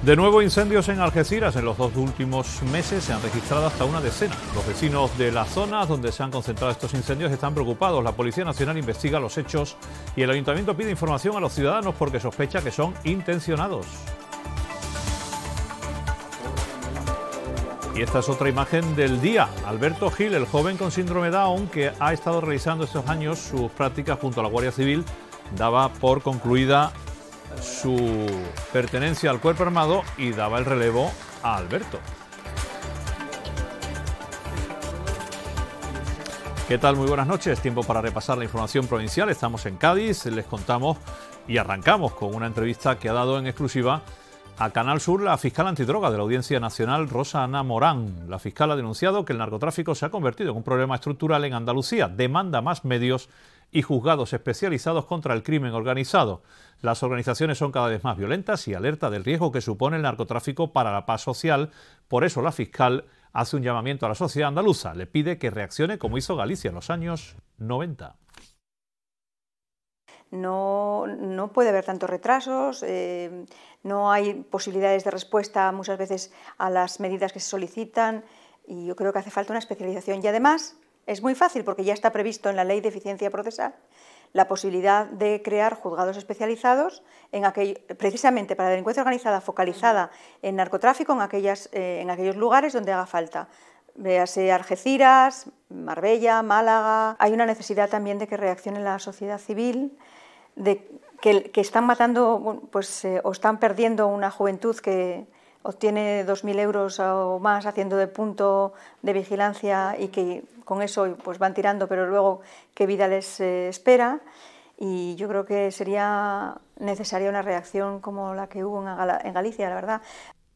De nuevo incendios en Algeciras. En los 2 últimos meses se han registrado hasta una decena. Los vecinos de las zonas donde se han concentrado estos incendios están preocupados. La Policía Nacional investiga los hechos y el Ayuntamiento pide información a los ciudadanos porque sospecha que son intencionados. Y esta es otra imagen del día. Alberto Gil, el joven con síndrome Down, que ha estado realizando estos años sus prácticas junto a la Guardia Civil, daba por concluida su pertenencia al cuerpo armado y daba el relevo a Alberto. ¿Qué tal? Muy buenas noches. Tiempo para repasar la información provincial. Estamos en Cádiz. Les contamos y arrancamos con una entrevista que ha dado en exclusiva a Canal Sur la fiscal antidroga de la Audiencia Nacional, Rosa Ana Morán. La fiscal ha denunciado que el narcotráfico se ha convertido en un problema estructural en Andalucía. Demanda más medios y juzgados especializados contra el crimen organizado. Las organizaciones son cada vez más violentas y alerta del riesgo que supone el narcotráfico para la paz social. Por eso la fiscal hace un llamamiento a la sociedad andaluza. Le pide que reaccione como hizo Galicia en los años 90. No puede haber tantos retrasos, no hay posibilidades de respuesta muchas veces a las medidas que se solicitan y yo creo que hace falta una especialización. Y además es muy fácil porque ya está previsto en la Ley de Eficiencia Procesal la posibilidad de crear juzgados especializados precisamente para la delincuencia organizada focalizada en narcotráfico en aquellos lugares donde haga falta. Véase Algeciras, Marbella, Málaga. Hay una necesidad también de que reaccione la sociedad civil, de que están matando, o están perdiendo una juventud que obtiene 2.000 euros o más haciendo de punto de vigilancia y que con eso pues van tirando, pero luego qué vida les espera. Y yo creo que sería necesaria una reacción como la que hubo en Galicia, la verdad.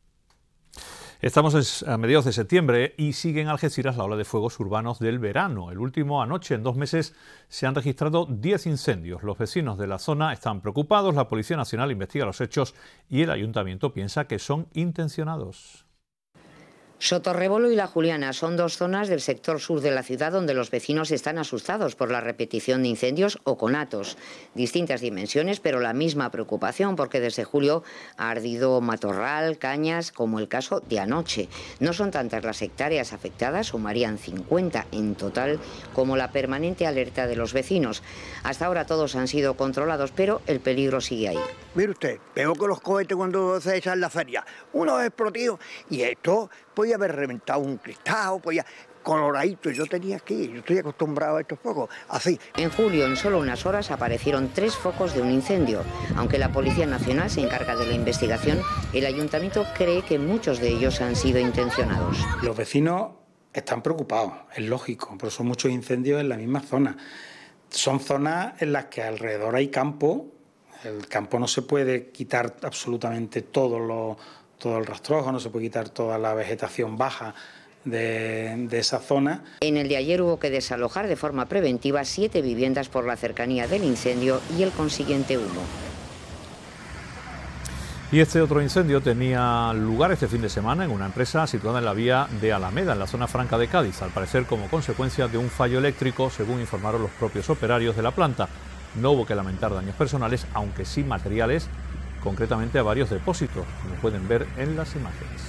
Estamos a mediados de septiembre y sigue en Algeciras la ola de fuegos urbanos del verano. El último anoche, en 2 meses, se han registrado 10 incendios. Los vecinos de la zona están preocupados, la Policía Nacional investiga los hechos y el Ayuntamiento piensa que son intencionados. Sotorrebolo y La Juliana son 2 zonas del sector sur de la ciudad donde los vecinos están asustados por la repetición de incendios o conatos. Distintas dimensiones, pero la misma preocupación porque desde julio ha ardido matorral, cañas, como el caso de anoche. No son tantas las hectáreas afectadas, sumarían 50 en total, como la permanente alerta de los vecinos. Hasta ahora todos han sido controlados, pero el peligro sigue ahí. Mire usted, veo que los cohetes cuando se echan en la feria, uno es explotado y esto podía haber reventado un cristal, coloradito. Yo estoy acostumbrado a estos focos, así. En julio, en solo unas horas, aparecieron 3 focos de un incendio. Aunque la Policía Nacional se encarga de la investigación, el Ayuntamiento cree que muchos de ellos han sido intencionados. Los vecinos están preocupados, es lógico, pero son muchos incendios en la misma zona. Son zonas en las que alrededor hay campo. El campo no se puede quitar absolutamente todo el rastrojo, no se puede quitar toda la vegetación baja de esa zona. En el de ayer hubo que desalojar de forma preventiva 7 viviendas por la cercanía del incendio y el consiguiente humo. Y este otro incendio tenía lugar este fin de semana en una empresa situada en la vía de Alameda, en la zona franca de Cádiz, al parecer como consecuencia de un fallo eléctrico, según informaron los propios operarios de la planta. No hubo que lamentar daños personales, aunque sí materiales, concretamente a varios depósitos, como pueden ver en las imágenes.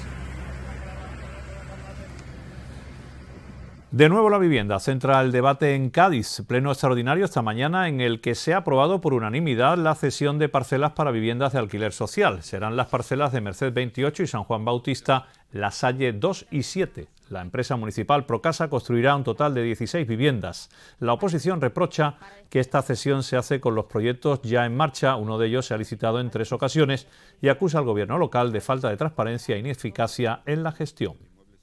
De nuevo la vivienda centra el debate en Cádiz, pleno extraordinario esta mañana en el que se ha aprobado por unanimidad la cesión de parcelas para viviendas de alquiler social. Serán las parcelas de Merced 28 y San Juan Bautista, La Salle 2 y 7. La empresa municipal Procasa construirá un total de 16 viviendas. La oposición reprocha que esta cesión se hace con los proyectos ya en marcha, uno de ellos se ha licitado en 3 ocasiones, y acusa al gobierno local de falta de transparencia e ineficacia en la gestión.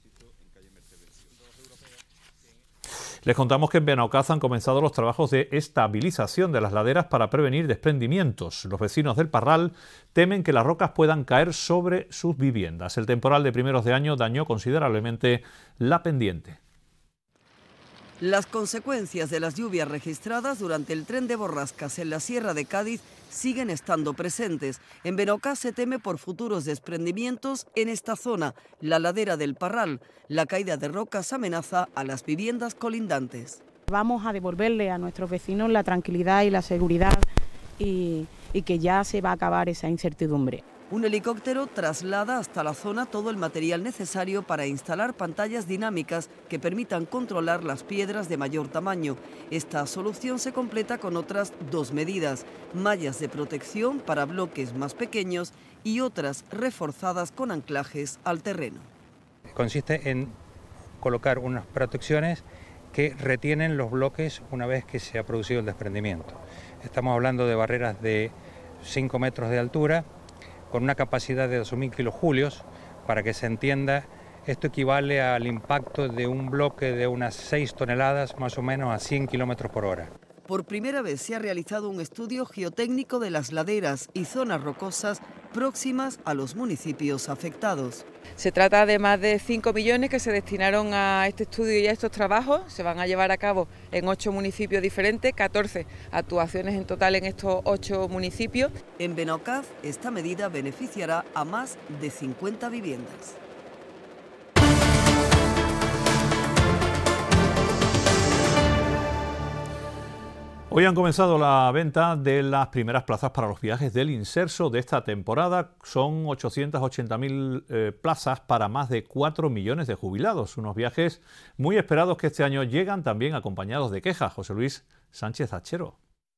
Les contamos que en Benaocaz han comenzado los trabajos de estabilización de las laderas para prevenir desprendimientos. Los vecinos del Parral temen que las rocas puedan caer sobre sus viviendas. El temporal de primeros de año dañó considerablemente la pendiente. Las consecuencias de las lluvias registradas durante el tren de borrascas en la Sierra de Cádiz siguen estando presentes. En Benaocaz se teme por futuros desprendimientos en esta zona, la ladera del Parral. La caída de rocas amenaza a las viviendas colindantes. Vamos a devolverle a nuestros vecinos la tranquilidad y la seguridad y que ya se va a acabar esa incertidumbre. Un helicóptero traslada hasta la zona todo el material necesario para instalar pantallas dinámicas que permitan controlar las piedras de mayor tamaño. Esta solución se completa con otras 2 medidas: mallas de protección para bloques más pequeños y otras reforzadas con anclajes al terreno. Consiste en colocar unas protecciones que retienen los bloques una vez que se ha producido el desprendimiento. Estamos hablando de barreras de 5 metros de altura, con una capacidad de 2.000 kilojulios. Para que se entienda, esto equivale al impacto de un bloque de unas 6 toneladas, más o menos a 100 kilómetros por hora. Por primera vez se ha realizado un estudio geotécnico de las laderas y zonas rocosas próximas a los municipios afectados. Se trata de más de 5 millones que se destinaron a este estudio y a estos trabajos. Se van a llevar a cabo en 8 municipios diferentes, 14 actuaciones en total en estos 8 municipios. En Benaucaz, esta medida beneficiará a más de 50 viviendas. Hoy han comenzado la venta de las primeras plazas para los viajes del Inserso de esta temporada. Son 880.000 plazas para más de 4 millones de jubilados. Unos viajes muy esperados que este año llegan también acompañados de quejas. José Luis Sánchez Achero.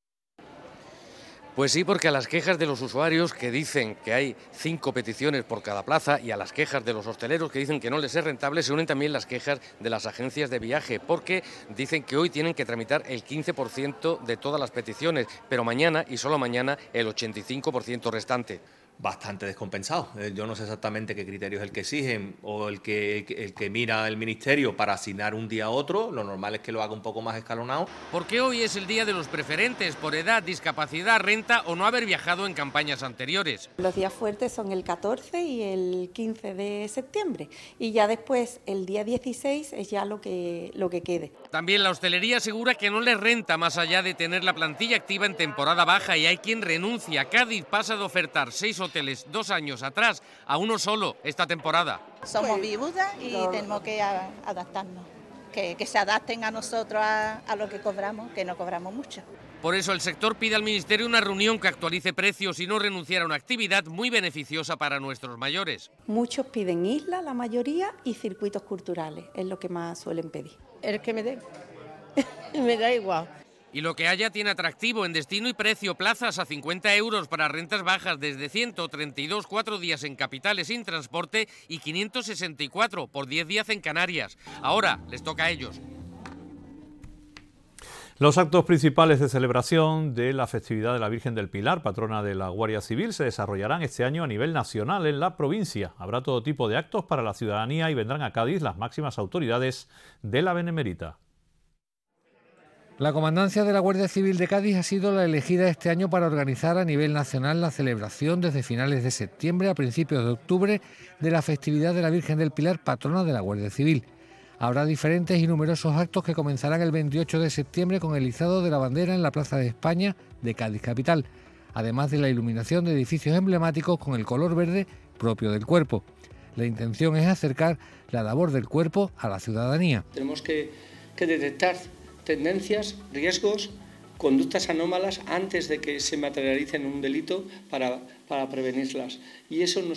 Pues sí, porque a las quejas de los usuarios que dicen que hay 5 peticiones por cada plaza y a las quejas de los hosteleros que dicen que no les es rentable, se unen también las quejas de las agencias de viaje, porque dicen que hoy tienen que tramitar el 15% de todas las peticiones, pero mañana y solo mañana el 85% restante. Bastante descompensado. Yo no sé exactamente qué criterio es el que exigen o el que mira el Ministerio para asignar un día a otro. Lo normal es que lo haga un poco más escalonado. Porque hoy es el día de los preferentes por edad, discapacidad, renta o no haber viajado en campañas anteriores. Los días fuertes son el 14 y el 15 de septiembre y ya después el día 16 es ya lo que quede. También la hostelería asegura que no les renta más allá de tener la plantilla activa en temporada baja y hay quien renuncia. Cádiz pasa de ofertar 6 hoteles 2 años atrás a uno solo esta temporada. Somos viudas y tenemos que adaptarnos, que se adapten a nosotros a lo que cobramos, que no cobramos mucho. Por eso el sector pide al Ministerio una reunión que actualice precios y no renunciar a una actividad muy beneficiosa para nuestros mayores. Muchos piden isla, la mayoría, y circuitos culturales, es lo que más suelen pedir. El que me dé, me da igual. Y lo que haya tiene atractivo en destino y precio: plazas a 50 euros para rentas bajas desde 132 4 días en capitales sin transporte y 564 por 10 días en Canarias. Ahora les toca a ellos. Los actos principales de celebración de la festividad de la Virgen del Pilar, patrona de la Guardia Civil, se desarrollarán este año a nivel nacional en la provincia. Habrá todo tipo de actos para la ciudadanía y vendrán a Cádiz las máximas autoridades de la Benemérita. La Comandancia de la Guardia Civil de Cádiz ha sido la elegida este año para organizar a nivel nacional la celebración desde finales de septiembre a principios de octubre de la festividad de la Virgen del Pilar, patrona de la Guardia Civil. Habrá diferentes y numerosos actos que comenzarán el 28 de septiembre con el izado de la bandera en la Plaza de España de Cádiz capital, además de la iluminación de edificios emblemáticos con el color verde propio del cuerpo. La intención es acercar la labor del cuerpo a la ciudadanía. Tenemos que detectar tendencias, riesgos, conductas anómalas antes de que se materialicen un delito para prevenirlas. Y eso